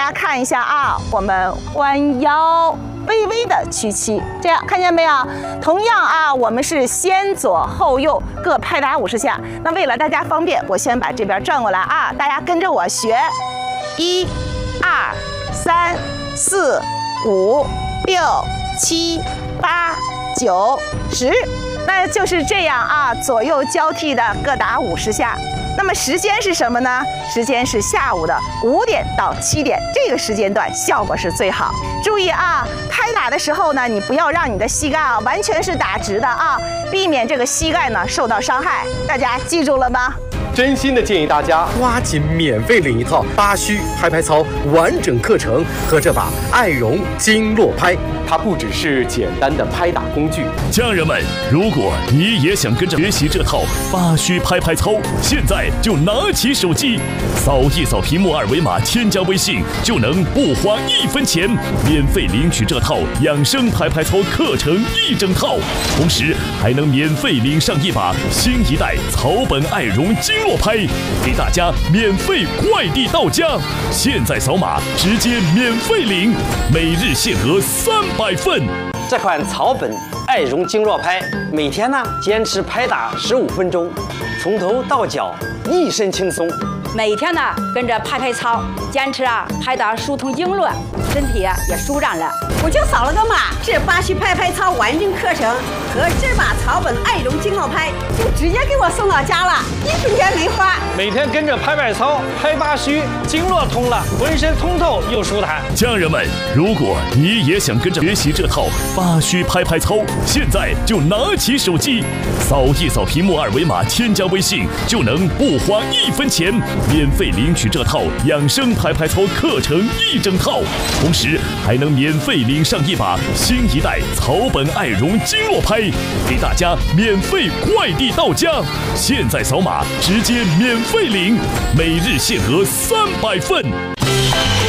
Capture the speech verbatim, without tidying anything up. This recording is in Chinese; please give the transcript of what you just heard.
家看一下啊，我们弯腰，微微的屈膝，这样看见没有？同样啊，我们是先左后右各拍打五十下。那为了大家方便，我先把这边转过来啊，大家跟着我学，一、二、三、四、五、六、七、八、九、十，那就是这样啊，左右交替的各打五十下。那么时间是什么呢？时间是下午的五点到七点，这个时间段效果是最好。注意啊，拍打的时候呢，你不要让你的膝盖啊完全是打直的啊，避免这个膝盖呢受到伤害。大家记住了吗？ 真心的建议大家抓紧免费领一套八虚拍拍操完整课程和这把爱绒经络拍， 它不只是简单的拍打工具。 家人们，如果你也想跟着学习这套八虚拍拍操，现在就拿起手机，扫一扫屏幕二维码，添加微信，就能不花一分钱免费领取这套养生拍拍操课程一整套，同时还能免费领上一把新一代草本爱绒经络拍，给大家免费快递到家。现在扫码直接免费领，每日限额三百份。 这款草本爱绒经络拍，每天呢坚持拍打十五分钟，从头到脚一身轻松。 每天呢跟着拍拍操，坚持啊拍打疏通经络，身体啊也舒展了。 我就扫了个码，这八虚拍拍操完整课程和这把草本爱绒经络拍就直接给我送到家了，一分钱没花。 每天跟着拍拍操，拍八虚，经络通了，浑身通透又舒坦。 家人们，如果你也想跟着学习这套八虚拍拍操，现在就拿起手机，扫一扫屏幕二维码，添加微信，就能不花一分钱免费领取这套养生拍拍操课程一整套，同时还能免费领上一把新一代草本爱绒经络拍，给大家免费快递到家。现在扫码直接免费领，每日限额三百份。